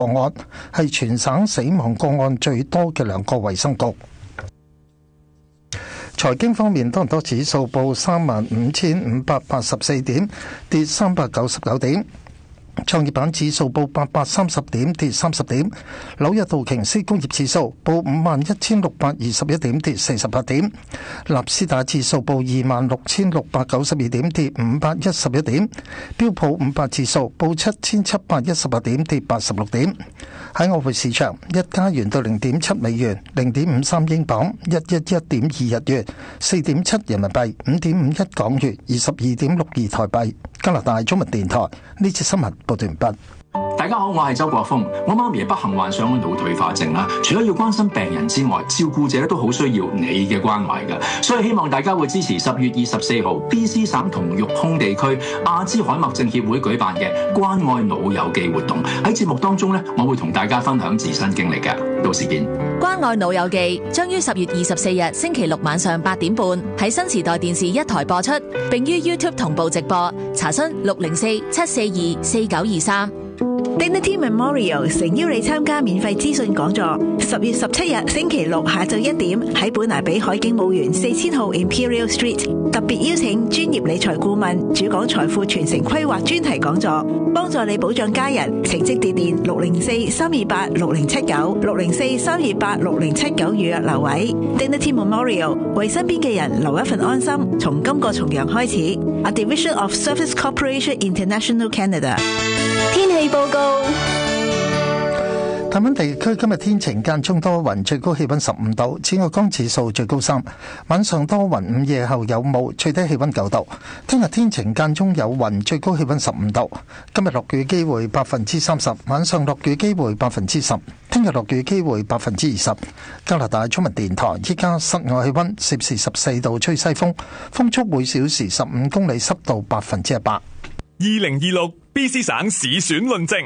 個案，係全省死亡個案最多嘅兩個衛生局。財經方面，多倫多指數報35,584點，跌399點。創業板指數報830點，跌30點。紐約道瓊斯工業指數報51,621點，跌48點。納斯達指數報26,692點，跌511點。標普500指數報7,718點，跌86點。喺外匯市場，一加元對0.7美元、0.53英鎊、111.2日元、4.7人民幣、5.51港元、22.62台幣。加拿大中文電台呢次新聞報道完畢。 大家好，我係周國峰。我媽咪不幸患上腦退化症啦，除咗要關心病人之外，照顧者都好需要你嘅關懷㗎。所以希望大家會支持10月24號 BC 省同育空地區阿茲海默症協會舉辦嘅關愛腦友記活動。喺節目當中呢，我會同大家分享自身經歷嘅。到時見。 關愛腦友記將於10月24日星期六晚上8點半喺新時代電視1台播出，並於 YouTube 同步直播。查詢604-742-4923。 Dignity Memorial 誠邀你參加免費資訊講座，10月17日星期六下晝1點喺本拿比海景墓園4000號 Imperial Street， 特別邀請專業理財顧問主講財富傳承規劃專題講座，幫助你保障家人。成績跌電604-328-6079 604-328-6079預約留位。Dignity Memorial 為身邊嘅人留一份安心，從今個重陽開始。A Division of Service Corporation International Canada。天氣報告。 大溫地區今日天晴間中多雲，最高氣溫15度，紫外光指數最高3。晚上多雲，午夜後有霧，最低氣溫9度。聽日天晴間中有雲，最高氣溫15度。今日落雨機會30%，晚上落雨機會10%。聽日落雨機會20%。加拿大中文電台，依家室外氣溫攝氏14度，吹西風，風速每小時15公里，濕度100%。 2026 BC 省市選論證。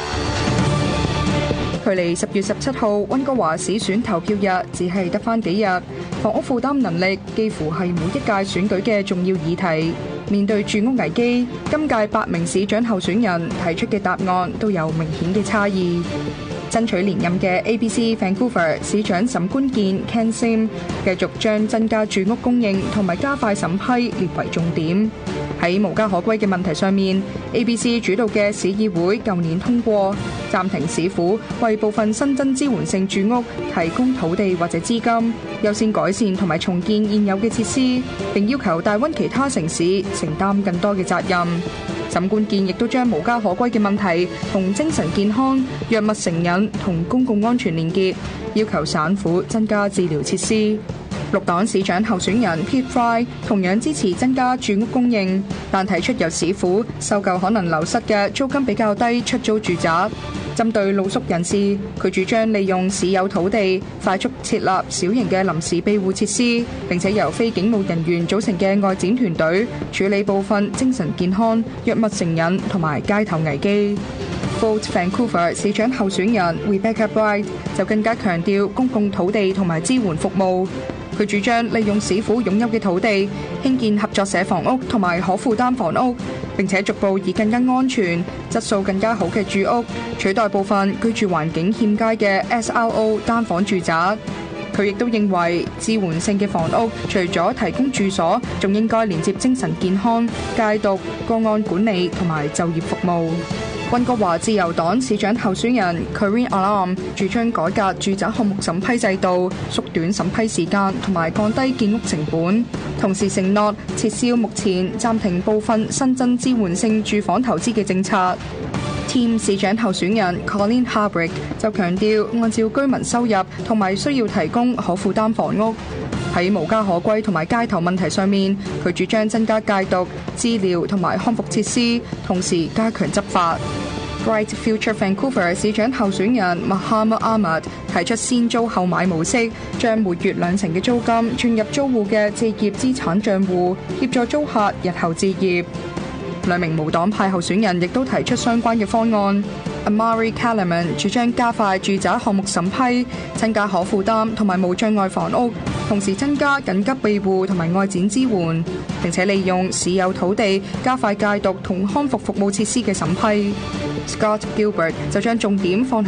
距離10月17號溫哥華市選投票日只係得返幾日，房屋負擔能力幾乎係每一屆選舉嘅重要議題。面對住屋危機，今屆8名市長候選人提出嘅答案都有明顯嘅差異。爭取連任嘅 ABC Vancouver 市長沈官健 Ken Sim 繼續將增加住屋供應同埋加快審批列為重點。喺無家可歸嘅問題上面 ，ABC 主導嘅市議會舊年通過暫停市府為部分新增支援性住屋提供土地或者資金，優先改善同埋重建現有嘅設施，並要求大溫其他城市承擔更多嘅責任。沈官健亦都將無家可歸嘅問題同精神健康、藥物成癮同公共安全連結，要求省府增加治療設施。綠黨市長候選人 Pete Fry 同樣支持增加住屋供應，但提出由市府收購可能流失嘅租金比較低出租住宅。針對露宿人士，佢主張利用市有土地快速設立小型嘅臨時庇護設施，並且由非警務人員組成嘅外展團隊處理部分精神健康、藥物成癮同埋街頭危機。Vote Vancouver 市長候選人 Rebecca Bright 就更加強調公共土地同埋支援服務。佢主張利用市府擁有嘅土地興建合作社房屋同埋可負擔房屋，並且逐步以更加安全、質素更加好嘅住屋取代部分居住環境欠佳嘅 SRO 單房住宅。佢亦都認為支援性嘅房屋除咗提供住所，仲應該連接精神健康、戒毒、個案管理同埋就業服務。溫哥華自由黨市長候選人 Karine Alam 主張改革住宅項目審批制度，縮短審批時間同埋降低建屋成本，同時承諾撤銷目前暫停部分新增支援性住房投資嘅政策。Team 市長候選人 Colleen Harbrick 就強調，按照居民收入同埋需要提供可負擔房屋。喺無家可歸同埋街頭問題上面，佢主張增加戒毒、治療同埋康復設施，同時加強執法。Bright Future Vancouver 市長候選人 Mohammed Ahmed 提出先租後買模式，將每月2成嘅租金轉入租戶嘅置業資產帳戶，協助租客日後置業。兩名無黨派候選人亦都提出相關嘅方案。Amari Kalaman 主張加快住宅項目審批，增加可負擔同埋無障礙房屋， 同時增加緊急庇護同埋外展支援，並且利用私有土地加快戒毒同康復服務設施嘅審批。Scott Gilbert 就將重點放